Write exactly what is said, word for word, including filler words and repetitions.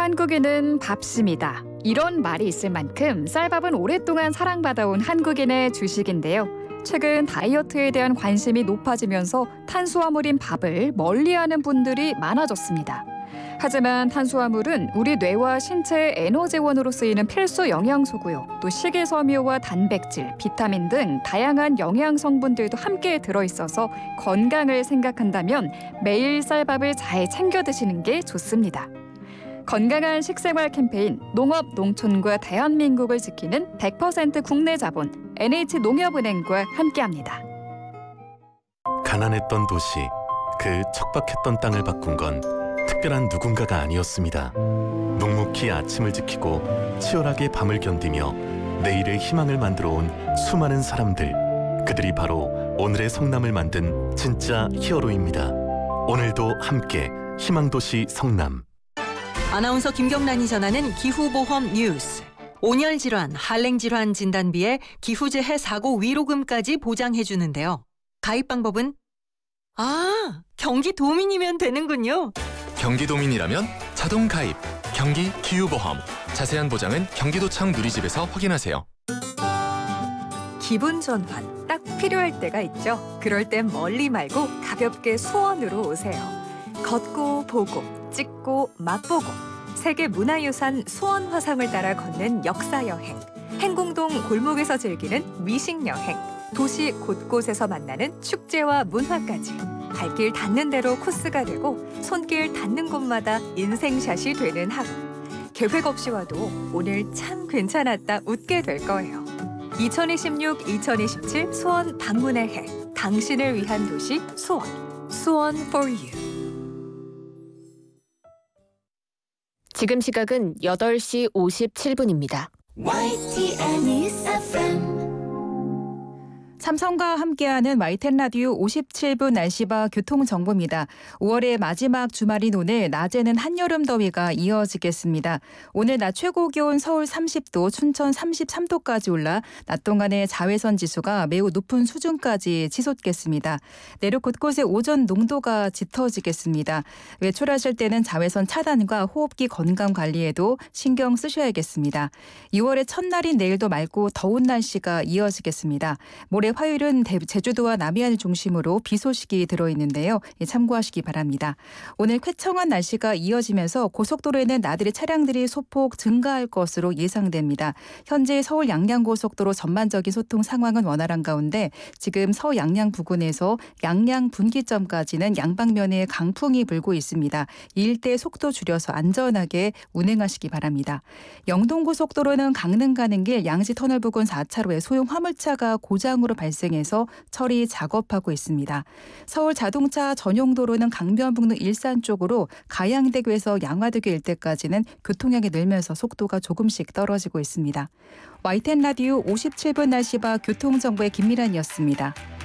한국인은 밥심이다. 이런 말이 있을 만큼 쌀밥은 오랫동안 사랑받아온 한국인의 주식인데요. 최근 다이어트에 대한 관심이 높아지면서 탄수화물인 밥을 멀리하는 분들이 많아졌습니다. 하지만 탄수화물은 우리 뇌와 신체의 에너지원으로 쓰이는 필수 영양소고요. 또 식이섬유와 단백질, 비타민 등 다양한 영양 성분들도 함께 들어있어서 건강을 생각한다면 매일 쌀밥을 잘 챙겨 드시는 게 좋습니다. 건강한 식생활 캠페인 농업 농촌과 대한민국을 지키는 백 퍼센트 국내 자본 엔에이치농협은행과 함께합니다. 가난했던 도시, 그 척박했던 땅을 바꾼 건 특별한 누군가가 아니었습니다. 묵묵히 아침을 지키고 치열하게 밤을 견디며 내일의 희망을 만들어 온 수많은 사람들. 그들이 바로 오늘의 성남을 만든 진짜 히어로입니다. 오늘도 함께 희망도시 성남. 아나운서 김경란이 전하는 기후보험 뉴스. 온열질환, 한랭질환 진단비에 기후재해 사고 위로금까지 보장해주는데요. 가입 방법은? 아, 경기도민이면 되는군요. 경기도민이라면 자동 가입, 경기 기후보험. 자세한 보장은 경기도청 누리집에서 확인하세요. 기분 전환, 딱 필요할 때가 있죠. 그럴 땐 멀리 말고 가볍게 수원으로 오세요. 걷고 보고, 찍고 맛보고, 세계문화유산 수원 화상을 따라 걷는 역사여행, 행궁동 골목에서 즐기는 미식여행, 도시 곳곳에서 만나는 축제와 문화까지 발길 닿는 대로 코스가 되고 손길 닿는 곳마다 인생샷이 되는 하루. 계획 없이 와도 오늘 참 괜찮았다 웃게 될 거예요. 이천이십육 이천이십칠 수원 방문의 해, 당신을 위한 도시 수원, 수원 for you. 지금 시각은 여덟 시 오십칠 분입니다. 와이티엔 News 에프엠. 삼성과 함께하는 와이티엔 라디오 오십칠 분 날씨와 교통정보입니다. 오월의 마지막 주말인 오늘 낮에는 한여름 더위가 이어지겠습니다. 오늘 낮 최고 기온 서울 삼십 도, 춘천 삼십삼 도까지 올라 낮 동안의 자외선 지수가 매우 높은 수준까지 치솟겠습니다. 내륙 곳곳에 오전 농도가 짙어지겠습니다. 외출하실 때는 자외선 차단과 호흡기 건강 관리에도 신경 쓰셔야겠습니다. 이월의 첫날인 내일도 맑고 더운 날씨가 이어지겠습니다. 모레 화요일은 제주도와 남해안을 중심으로 비 소식이 들어있는데요. 참고하시기 바랍니다. 오늘 쾌청한 날씨가 이어지면서 고속도로에는 나들이 차량들이 소폭 증가할 것으로 예상됩니다. 현재 서울 양양고속도로 전반적인 소통 상황은 원활한 가운데 지금 서 양양 부근에서 양양 분기점까지는 양방면에 강풍이 불고 있습니다. 이 일대 속도 줄여서 안전하게 운행하시기 바랍니다. 영동고속도로는 강릉 가는 길 양지 터널 부근 사 차로에 소형 화물차가 고장으로 발생해서 처리 작업하고 있습니다. 서울 자동차 전용도로는 강변북로 일산 쪽으로 가양대교에서 양화대교 일대까지는 교통량이 늘면서 속도가 조금씩 떨어지고 있습니다. 와이티엔 라디오 오십칠 분 날씨와 교통정보의 김미란이었습니다.